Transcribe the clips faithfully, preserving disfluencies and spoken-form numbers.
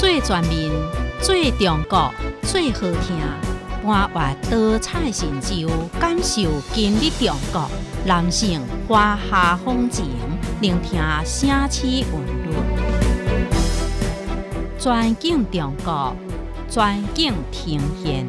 最全面、最中国、最好听，搬越多彩成就，感受今日中国。男性华夏风情，聆听城市韵律。全景中国，全景呈现。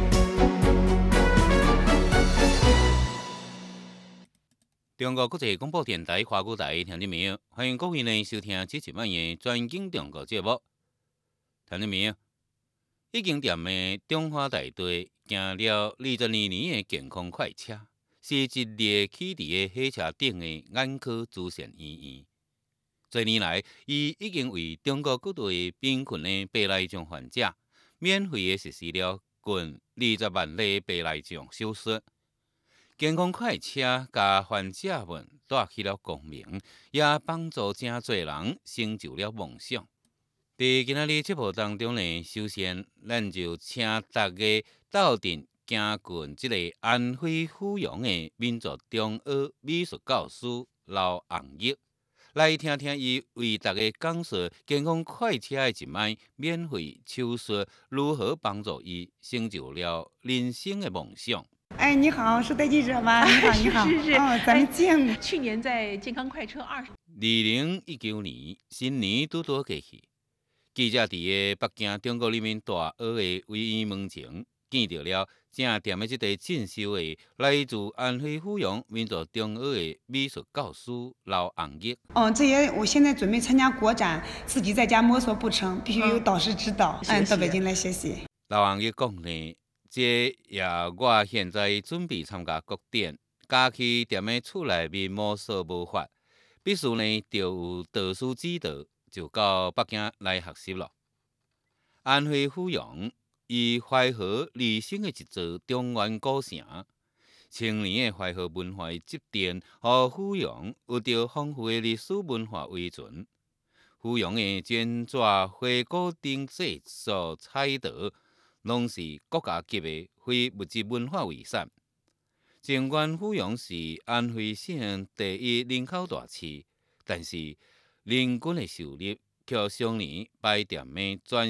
中国国际广播电台华语台听众朋友，欢迎各位呢收听这一晚的全景中国节目。听众朋友，已经踮的中华大地行了二十二年的健康快车，是一列启伫的火车顶的眼科主线医院。多年来，伊已经为中国各地贫困的白内障患者免费的实施了近二十万例白内障手术。健康快车甲患者们带去了光明，也帮助真侪人成就了梦想。在今仔日节目当中呢，首先咱就请大家斗阵行近这个安徽阜阳的民族中学美术教师刘洪益，来听听伊为大家讲述健康快车的一摆免费手术如何帮助伊成就了人生的梦想。 哎，你好，是戴记者吗？你好，你好。 是是是。 哦，咱们见过。 去年在健康快车二十。 二零一九年新年拄拄过去，记者伫个北京中国人民大学的维园门前见到了正踮的这个进修的来自安徽阜阳民族中学的美术教师刘洪益。 哦，这也我现在准备参加国展，自己在家摸索不成，必须有导师指导。嗯，到北京来学习。 刘洪益讲呢，这也我现在准备参加国展，假期踮在厝内面摸索无法，必须呢就有导师指导，就到北京来学习了。安徽阜阳，以淮河而生的一座中原古城，千年的淮河文化积淀，和阜阳有着丰富的历史文化遗存。阜阳的剪纸、花果灯制作彩陶，拢是国家级的非物质文化遗产。尽管阜阳是安徽省第一人口大市，但是人均的收入却常年排踮的全